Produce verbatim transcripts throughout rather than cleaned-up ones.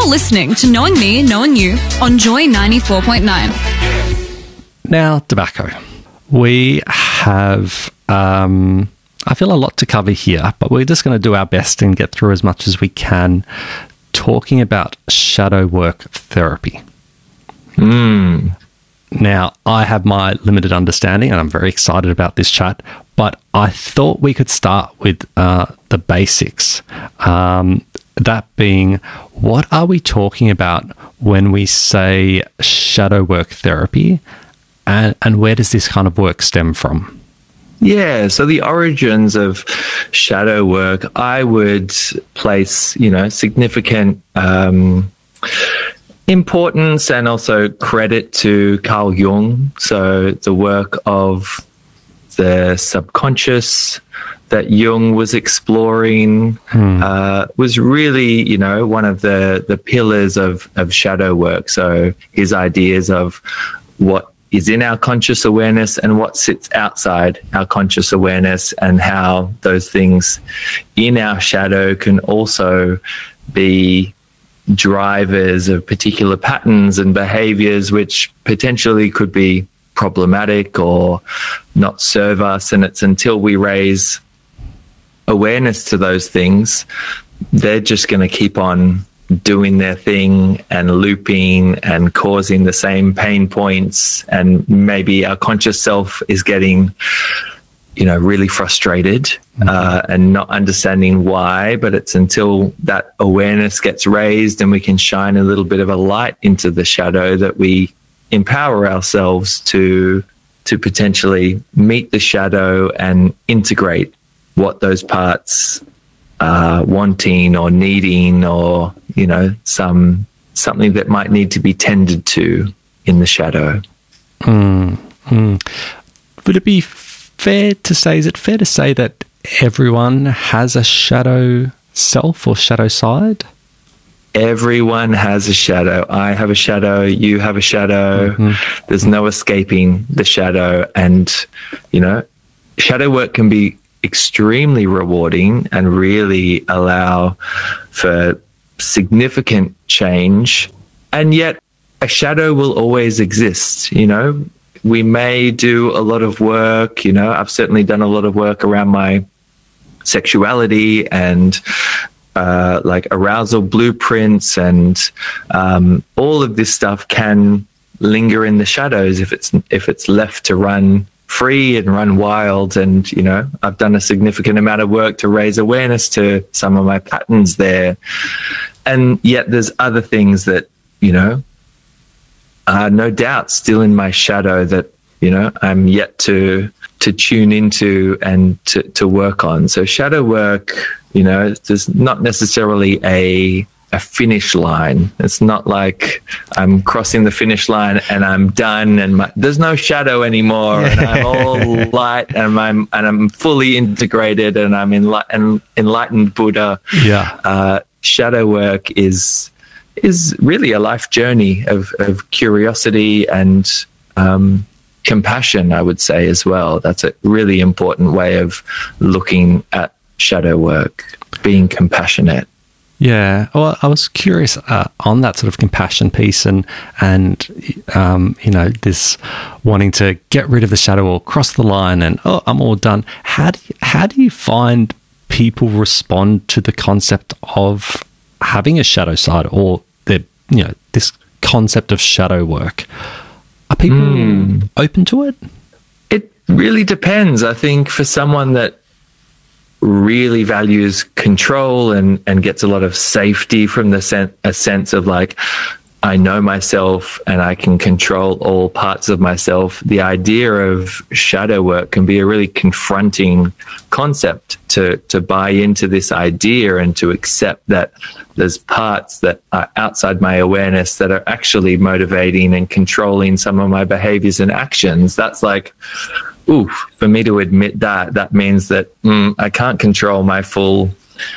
You're listening to Knowing Me, Knowing You on Joy ninety-four point nine. Now, tobacco. We have, um, I feel, a lot to cover here, but we're just going to do our best and get through as much as we can talking about shadow work therapy. Mm. Now, I have my limited understanding and I'm very excited about this chat, but I thought we could start with uh, the basics. Um, that being, what are we talking about when we say shadow work therapy, and, and where does this kind of work stem from? Yeah, so the origins of shadow work, I would place, you know, significant um, importance and also credit to Carl Jung. So the work of the subconscious that Jung was exploring hmm. uh, was really, you know, one of the, the pillars of, of shadow work. So his ideas of what is in our conscious awareness and what sits outside our conscious awareness, and how those things in our shadow can also be drivers of particular patterns and behaviors which potentially could be problematic or not serve us. And it's until we raise awareness to those things, they're just going to keep on doing their thing and looping and causing the same pain points. And maybe our conscious self is getting, you know, really frustrated mm-hmm. uh, and not understanding why. But it's until that awareness gets raised and we can shine a little bit of a light into the shadow that we empower ourselves to to potentially meet the shadow and integrate what those parts are wanting or needing, or, you know, some something that might need to be tended to in the shadow. Mm, mm. Would it be fair to say, is it fair to say that everyone has a shadow self or shadow side? Everyone has a shadow. I have a shadow. You have a shadow. Mm-hmm. There's no escaping the shadow. And, you know, shadow work can be extremely rewarding and really allow for significant change. And yet a shadow will always exist. You know, we may do a lot of work. You know, I've certainly done a lot of work around my sexuality and Uh, like arousal blueprints, and um, all of this stuff can linger in the shadows if it's if it's left to run free and run wild. And, you know, I've done a significant amount of work to raise awareness to some of my patterns there. And yet there's other things that, you know, are no doubt still in my shadow that, you know, I'm yet to to tune into and to, to work on. So shadow work, you know, there's not necessarily a a finish line. It's not like I'm crossing the finish line and I'm done and my, there's no shadow anymore and I'm all light and I'm and I'm fully integrated and I'm enli- an enlightened Buddha. Yeah. Uh, shadow work is is really a life journey of of curiosity and um, compassion, I would say, as well. That's a really important way of looking at shadow work, being compassionate. Yeah, well, I was curious uh, on that sort of compassion piece, and and um, you know, this wanting to get rid of the shadow or cross the line, and oh, I'm all done. How do you, how do you find people respond to the concept of having a shadow side, or the you know this concept of shadow work? Are people mm. open to it? It really depends. I think for someone that really values control and, and gets a lot of safety from the sen- a sense of like, I know myself and I can control all parts of myself, the idea of shadow work can be a really confronting concept to, to buy into this idea and to accept that there's parts that are outside my awareness that are actually motivating and controlling some of my behaviors and actions. That's like, ooh, for me to admit that, that means that mm, I can't control my full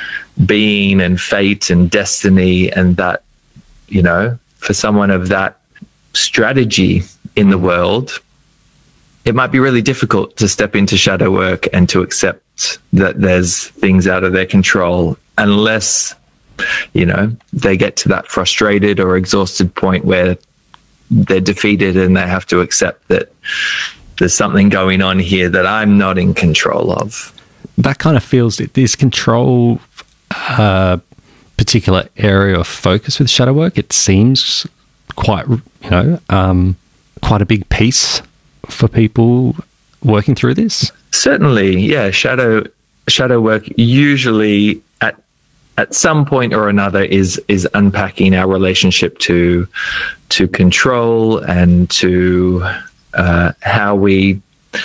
being and fate and destiny, and that, you know, for someone of that strategy in the world, it might be really difficult to step into shadow work and to accept that there's things out of their control, unless you know, they get to that frustrated or exhausted point where they're defeated and they have to accept that there's something going on here that I'm not in control of. That kind of feels that this control uh, particular area of focus with shadow work, it seems quite, you know, um, quite a big piece for people working through this. Certainly, yeah. Shadow shadow work usually at at some point or another is is unpacking our relationship to to control and to uh, how we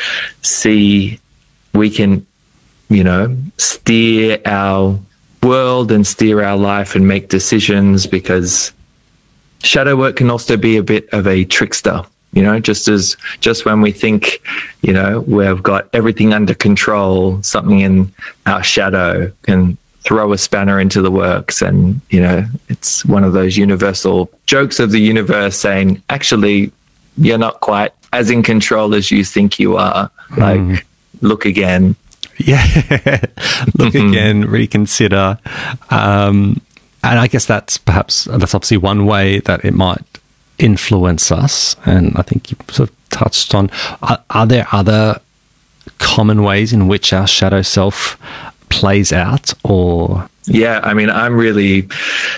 see we can, you know, steer our world and steer our life and make decisions, because shadow work can also be a bit of a trickster. You know, just as just when we think, you know, we've got everything under control, something in our shadow can throw a spanner into the works. And, you know, it's one of those universal jokes of the universe saying, actually, you're not quite as in control as you think you are. Like, mm. look again. Yeah. Look mm-hmm. again, reconsider. Um, and I guess that's perhaps, that's obviously one way that it might influence us, and I think you sort of touched on, are, are there other common ways in which our shadow self plays out? Or yeah, I mean, I'm really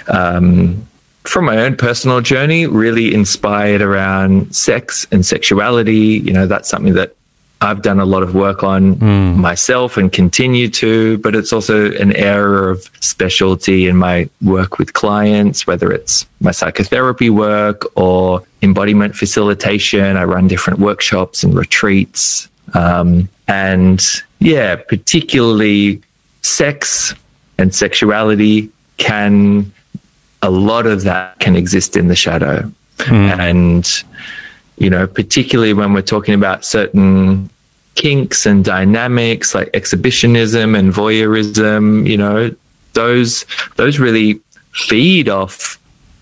um from my own personal journey really inspired around sex and sexuality. You know, that's something that I've done a lot of work on mm. myself and continue to, but it's also an area of specialty in my work with clients, whether it's my psychotherapy work or embodiment facilitation. I run different workshops and retreats. Um, and yeah, particularly sex and sexuality can, a lot of that can exist in the shadow. Mm. And you know, particularly when we're talking about certain kinks and dynamics like exhibitionism and voyeurism, you know, those those really feed off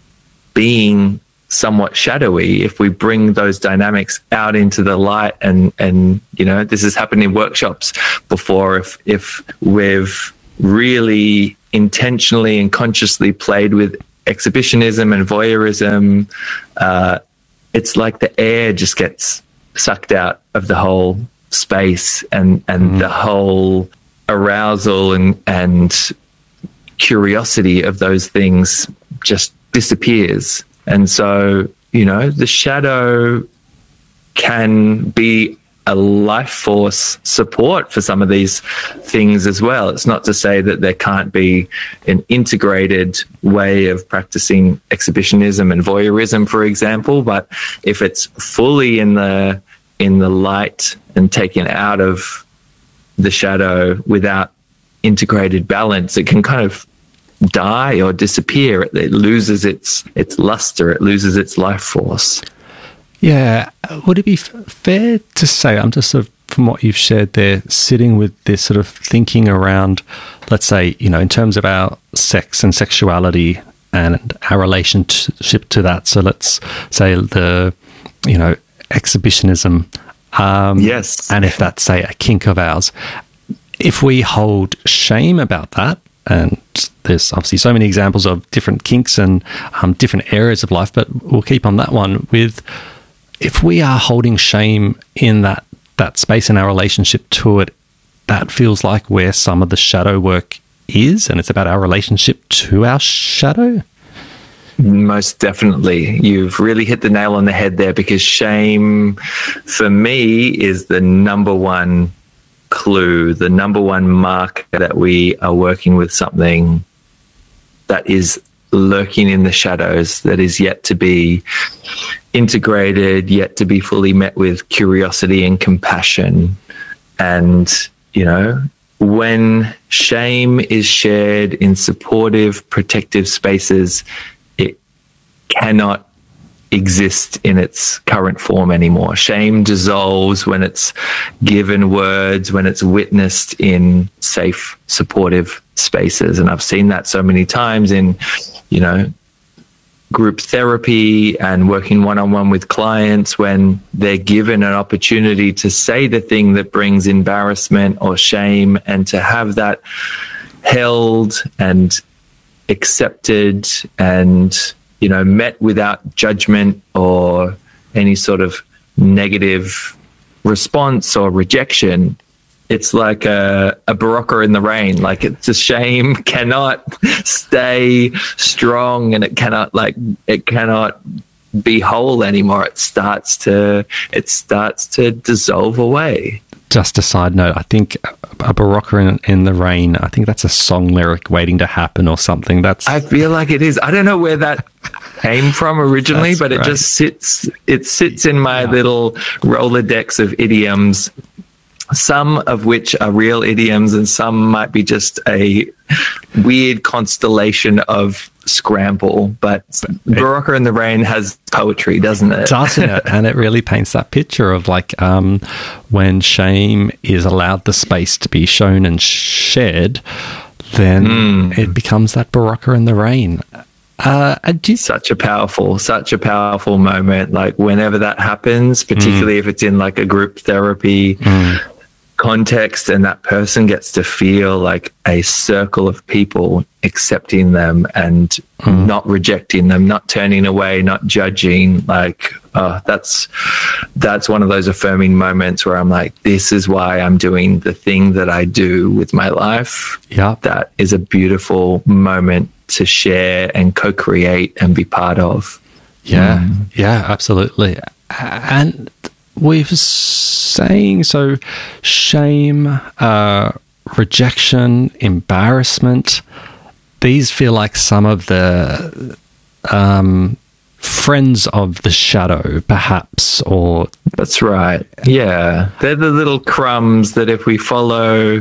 being somewhat shadowy. If we bring those dynamics out into the light, and and you know, this has happened in workshops before, if if we've really intentionally and consciously played with exhibitionism and voyeurism, uh it's like the air just gets sucked out of the whole space, and, and mm. the whole arousal and, and curiosity of those things just disappears. And so, you know, the shadow can be a life force support for some of these things as well. It's not to say that there can't be an integrated way of practicing exhibitionism and voyeurism, for example, but if it's fully in the in the light and taken out of the shadow without integrated balance, it can kind of die or disappear. It, it loses its its luster, it loses its life force. Yeah. Would it be f- fair to say, I'm just sort of, from what you've shared there, sitting with this sort of thinking around, let's say, you know, in terms of our sex and sexuality and our relationship to that. So let's say the, you know, exhibitionism. Um, yes. And if that's, say, a kink of ours, if we hold shame about that, and there's obviously so many examples of different kinks and um, different areas of life, but we'll keep on that one with, if we are holding shame in that, that space in our relationship to it, that feels like where some of the shadow work is, and it's about our relationship to our shadow. Most definitely. You've really hit the nail on the head there, because shame for me is the number one clue, the number one mark that we are working with something that is lurking in the shadows, that is yet to be integrated, yet to be fully met with curiosity and compassion. And, you know, when shame is shared in supportive, protective spaces, it cannot exist in its current form anymore. Shame dissolves when it's given words, when it's witnessed in safe, supportive spaces. And I've seen that so many times in, you know, group therapy and working one-on-one with clients, when they're given an opportunity to say the thing that brings embarrassment or shame, and to have that held and accepted and, you know, met without judgment or any sort of negative response or rejection, it's like a, a Barocca in the rain. Like, it's a shame cannot stay strong, and it cannot like it cannot be whole anymore. It starts to it starts to dissolve away. Just a side note, I think a Barocca in, in the rain, I think that's a song lyric waiting to happen or something. That's I feel like it is. I don't know where that came from originally, That's but it great. just sits it sits in my Yeah. little Rolodex of idioms, some of which are real idioms and some might be just a weird constellation of scramble. But Barocca in the Rain has poetry, doesn't it? doesn't it? And it really paints that picture of like um, when shame is allowed the space to be shown and shared, then Mm. it becomes that Barocca in the rain. Uh, and do you, Such a powerful, such a powerful moment. Like, whenever that happens, particularly if it's in like a group therapy context, and that person gets to feel like a circle of people accepting them and not rejecting them, not turning away, not judging. Like, uh, that's that's one of those affirming moments where I'm like, this is why I'm doing the thing that I do with my life. yeah, That is a beautiful moment to share and co-create and be part of. yeah, yeah, absolutely. And we've saying so shame, uh, rejection, embarrassment, these feel like some of the um, friends of the shadow, perhaps, or That's right. Yeah. They're the little crumbs that if we follow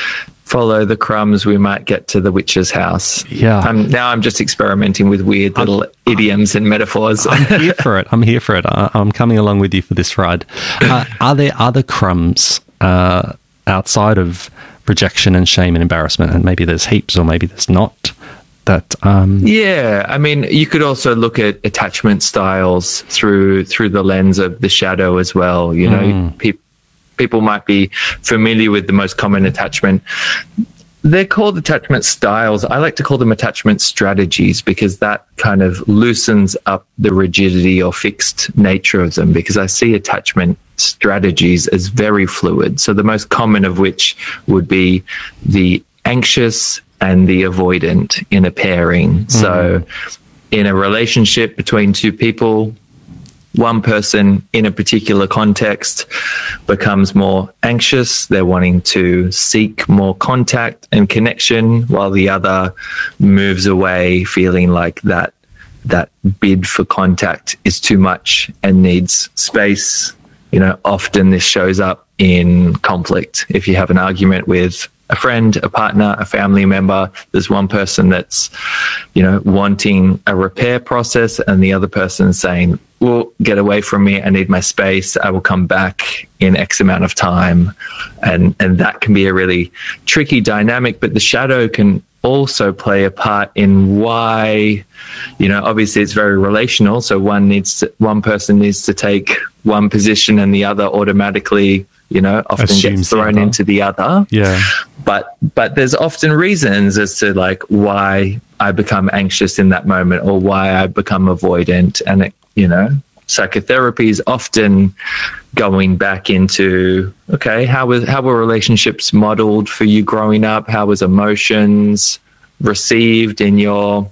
follow the crumbs, we might get to the witch's house. Yeah. I'm, now I'm just experimenting with weird little idioms and metaphors. I'm here for it. I'm here for it. I, I'm coming along with you for this ride. Uh, are there other crumbs uh, outside of rejection and shame and embarrassment? And maybe there's heaps, or maybe there's not. That um, Yeah, I mean, you could also look at attachment styles through through the lens of the shadow as well. You know, Mm. pe- people might be familiar with the most common attachment. They're called attachment styles. I like to call them attachment strategies, because that kind of loosens up the rigidity or fixed nature of them, because I see attachment strategies as very fluid. So the most common of which would be the anxious and the avoidant in a pairing. So in a relationship between two people, one person in a particular context becomes more anxious. They're wanting to seek more contact and connection, while the other moves away feeling like that that bid for contact is too much and needs space. You know, often this shows up in conflict. If you have an argument with a friend, a partner, a family member, there's one person that's, you know, wanting a repair process, and the other person is saying, well, get away from me. I need my space. I will come back in X amount of time. And, and that can be a really tricky dynamic, but the shadow can also play a part in why, you know, obviously it's very relational. So one needs to, one person needs to take one position, and the other automatically, you know, often Assumes gets the thrown other. into the other. yeah, But but there's often reasons as to like why I become anxious in that moment, or why I become avoidant. And it, you know, psychotherapy is often going back into, okay, how was how were relationships modeled for you growing up? How was emotions received in your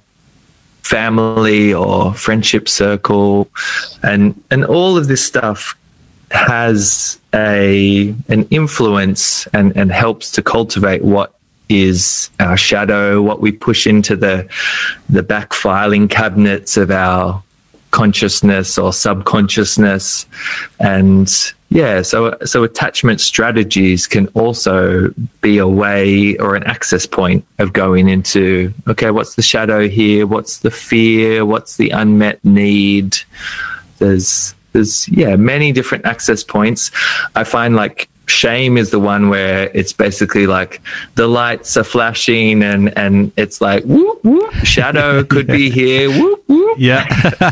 family or friendship circle? And and all of this stuff has a an influence and, and helps to cultivate what is our shadow, what we push into the the back filing cabinets of our consciousness or subconsciousness. And yeah, so so attachment strategies can also be a way or an access point of going into, okay, what's the shadow here? What's the fear? What's the unmet need? There's There's, yeah, many different access points. I find like shame is the one where it's basically like the lights are flashing and, and it's like, whoop, whoop, shadow could be here, whoop, whoop. yeah.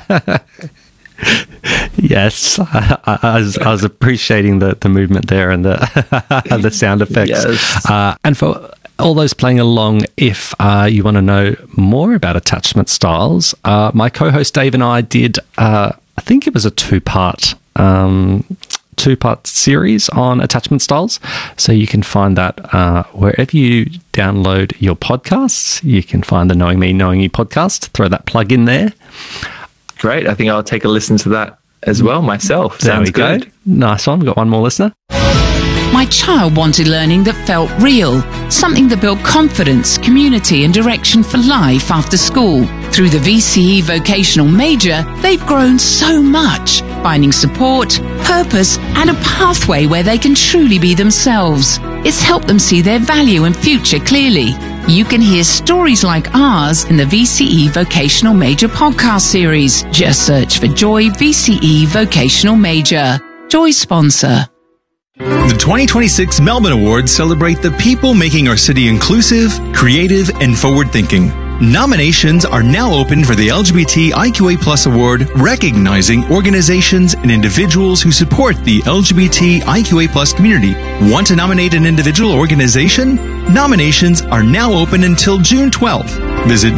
Yes, I, I, I, was, I was appreciating the, the movement there and the the sound effects. Yes. Uh, and for all those playing along, if uh, you want to know more about attachment styles, uh, my co-host Dave and I did, uh, I think it was a two-part um, two-part series on attachment styles. So you can find that uh, wherever you download your podcasts. You can find the Knowing Me, Knowing You podcast. Throw that plug in there. Great. I think I'll take a listen to that as well myself. There Sounds we go. good. Nice one. We've got one more listener. My child wanted learning that felt real, something that built confidence, community and direction for life after school. Through the V C E Vocational Major, they've grown so much, finding support, purpose and a pathway where they can truly be themselves. It's helped them see their value and future clearly. You can hear stories like ours in the V C E Vocational Major podcast series. Just search for Joy V C E Vocational Major. Joy sponsor. The twenty twenty-six Melbourne Awards celebrate the people making our city inclusive, creative, and forward-thinking. Nominations are now open for the L G B T I Q A plus Award, recognizing organizations and individuals who support the L G B T I Q A plus community. Want to nominate an individual or organization? Nominations are now open until June twelfth. Visit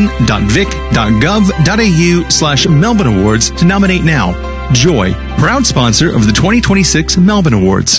melbourne.vic.gov.au slash Melbourne Awards to nominate now. Joy, proud sponsor of the twenty twenty-six Melbourne Awards.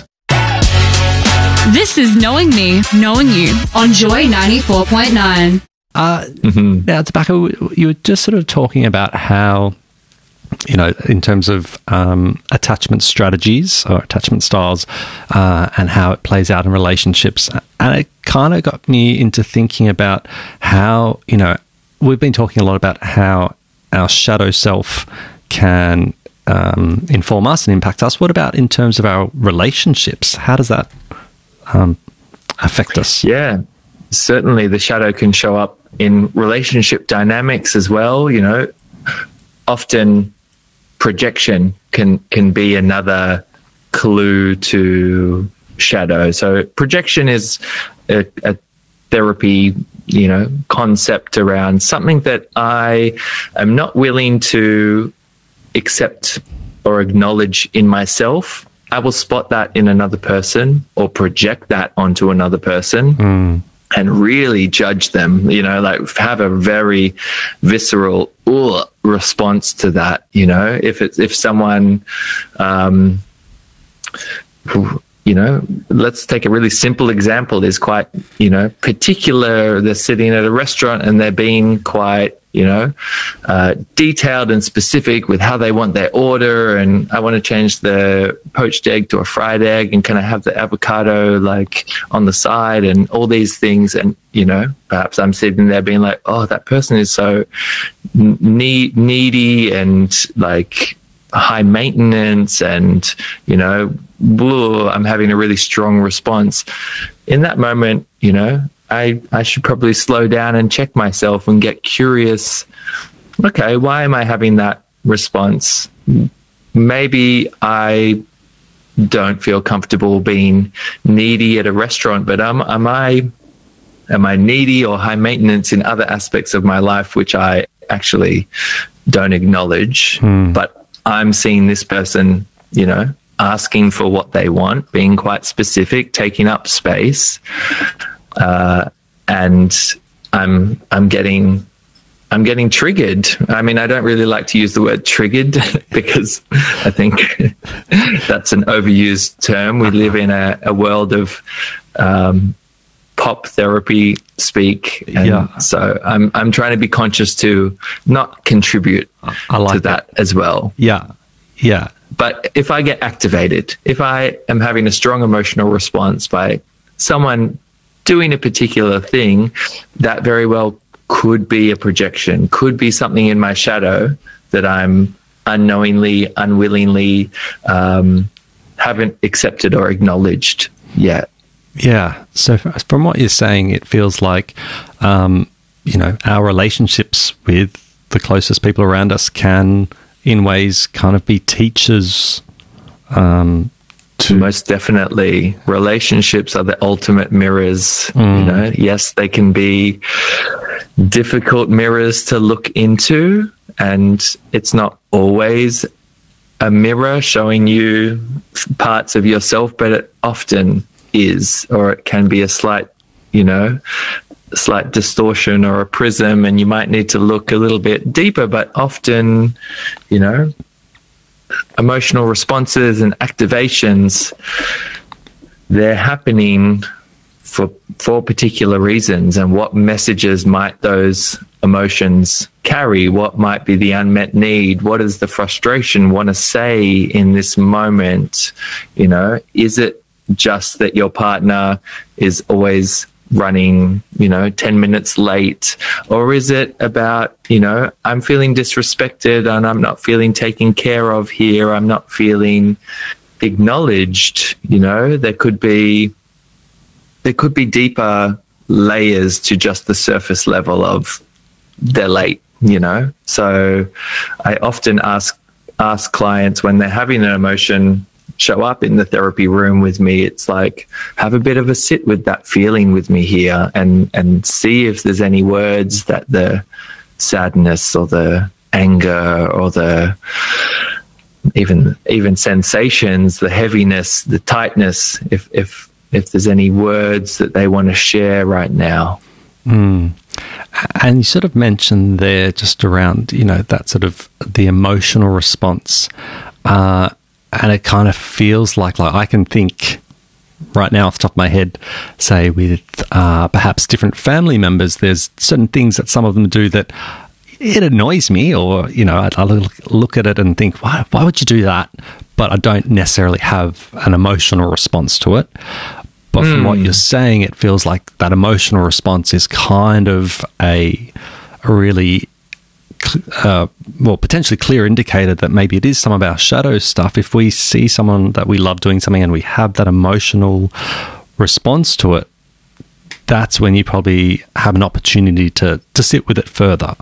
This is Knowing Me, Knowing You on Joy ninety-four point nine. Uh, Mm-hmm. Now, Tobacco, you were just sort of talking about how, you know, in terms of um, attachment strategies or attachment styles uh, and how it plays out in relationships. And it kind of got me into thinking about how, you know, we've been talking a lot about how our shadow self can um, inform us and impact us. What about in terms of our relationships? How does that um, affect us? Yeah, certainly the shadow can show up in relationship dynamics as well. You know, often projection can can be another clue to shadow. So projection is a, a therapy, you know, concept around something that I am not willing to accept or acknowledge in myself. I will spot that in another person or project that onto another person. Mm. And really judge them, you know, like have a very visceral ugh, response to that. You know, if it's if someone, um, you know, let's take a really simple example. Is quite, you know, particular. They're sitting at a restaurant and they're being quite, you know, uh, detailed and specific with how they want their order. And I want to change the poached egg to a fried egg and kind of have the avocado like on the side and all these things. And, you know, perhaps I'm sitting there being like, oh, that person is so need, needy and like high maintenance and, you know, blah, I'm having a really strong response. In that moment, you know, I, I should probably slow down and check myself and get curious. Okay, why am I having that response? Maybe I don't feel comfortable being needy at a restaurant, but am, am I am I needy or high maintenance in other aspects of my life which I actually don't acknowledge? Hmm. But I'm seeing this person, you know, asking for what they want, being quite specific, taking up space. Uh, and I'm I'm getting I'm getting triggered. I mean, I don't really like to use the word triggered because I think that's an overused term. We live in a, a world of um, pop therapy speak, and Yeah. so I'm I'm trying to be conscious to not contribute I like to that as well. Yeah, yeah. But if I get activated, if I am having a strong emotional response by someone doing a particular thing, that very well could be a projection, could be something in my shadow that I'm unknowingly, unwillingly um, haven't accepted or acknowledged yet. Yeah. So f- from what you're saying, it feels like, um, you know, our relationships with the closest people around us can, in ways, kind of be teachers. Um, to Most definitely. Relationships are the ultimate mirrors. Mm. You know, yes, they can be difficult mirrors to look into, and it's not always a mirror showing you parts of yourself, but it often is, or it can be a slight, you know, slight distortion or a prism, and you might need to look a little bit deeper. But often, you know, emotional responses and activations, they're happening for for particular reasons. And what messages might those emotions carry? What might be the unmet need? What does the frustration want to say in this moment? You know, is it just that your partner is always running, you know, ten minutes late? Or is it about, you know, I'm feeling disrespected and I'm not feeling taken care of here. I'm not feeling acknowledged. You know, there could be, there could be deeper layers to just the surface level of they're late, you know? So I often ask, ask clients when they're having an emotion show up in the therapy room with me, it's like, have a bit of a sit with that feeling with me here, and and see if there's any words that the sadness or the anger or the even even sensations, the heaviness, the tightness, if if if there's any words that they want to share right now. Mm. And you sort of mentioned there just around, you know, that sort of the emotional response. Uh, and it kind of feels like, like I can think right now off the top of my head, say with uh, perhaps different family members, there's certain things that some of them do that it annoys me, or, you know, I, I look at it and think, why, why would you do that? But I don't necessarily have an emotional response to it. But from mm. what you're saying, it feels like that emotional response is kind of a, a really, uh, well, potentially clear indicator that maybe it is some of our shadow stuff. If we see someone that we love doing something and we have that emotional response to it, that's when you probably have an opportunity to, to sit with it further.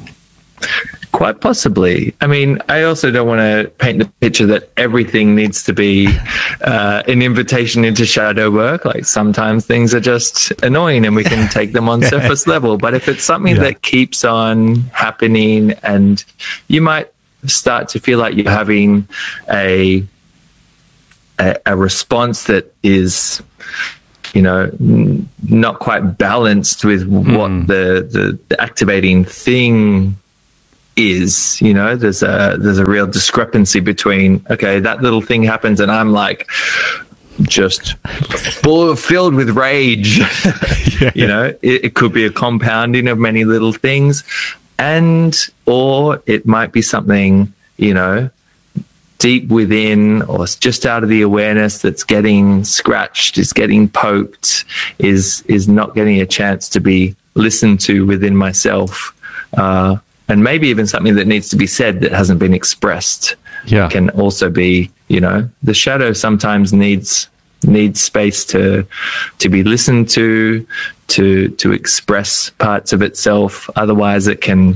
Quite possibly. I mean, I also don't want to paint the picture that everything needs to be uh, an invitation into shadow work. Like sometimes things are just annoying and we can take them on surface level. But if it's something yeah. that keeps on happening, and you might start to feel like you're having a a, a response that is, you know, n- not quite balanced with mm. what the, the, the activating thing is, you know, there's a there's a real discrepancy between, okay, that little thing happens and I'm like just full filled with rage. yeah. You know, it, it could be a compounding of many little things, and or it might be something, you know, deep within or just out of the awareness that's getting scratched, is getting poked, is is not getting a chance to be listened to within myself. Uh And maybe even something that needs to be said that hasn't been expressed. Yeah. Can also be, you know, the shadow sometimes needs needs space to to be listened to, to to express parts of itself. Otherwise, it can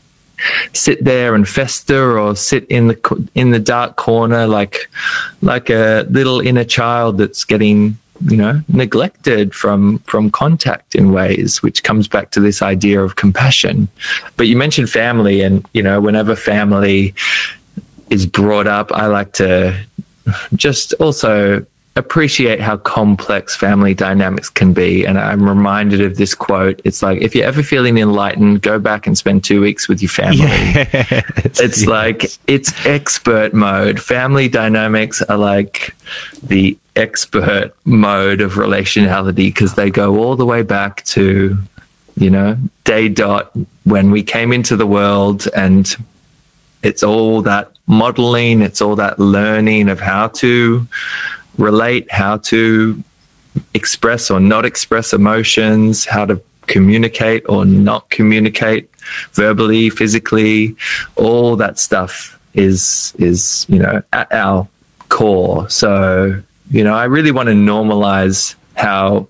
sit there and fester, or sit in the in the dark corner like like a little inner child that's getting, you know, neglected from from contact in ways, which comes back to this idea of compassion. But you mentioned family, and, you know, whenever family is brought up, I like to just also appreciate how complex family dynamics can be. And I'm reminded of this quote. It's like, if you're ever feeling enlightened, go back and spend two weeks with your family. Yes, it's yes. like, it's expert mode. Family dynamics are like the expert mode of relationality, because they go all the way back to, you know, day dot when we came into the world, and it's all that modeling, it's all that learning of how to relate, how to express or not express emotions, how to communicate or not communicate verbally, physically. All that stuff is is you know, at our core. So, you know, I really want to normalize how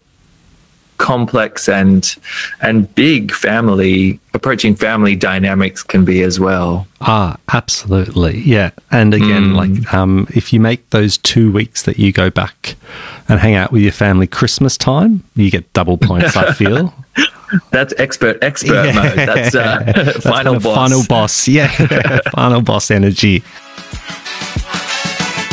complex and and big family approaching family dynamics can be as well. Ah, absolutely. Yeah. And again, mm. like um if you make those two weeks that you go back and hang out with your family Christmas time, you get double points, I feel. That's expert expert yeah. mode. That's uh That's final boss. Final boss. Yeah. Final boss energy.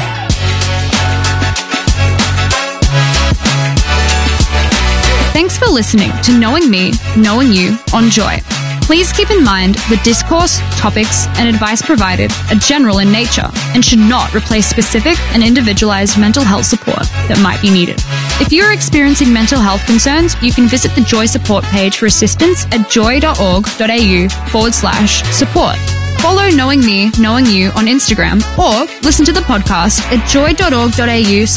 Thanks for listening to Knowing Me, Knowing You on Joy. Please keep in mind the discourse, topics, and advice provided are general in nature and should not replace specific and individualized mental health support that might be needed. If you are experiencing mental health concerns, you can visit the Joy support page for assistance at joy.org.au forward slash support. Follow Knowing Me, Knowing You on Instagram or listen to the podcast at joy.org.au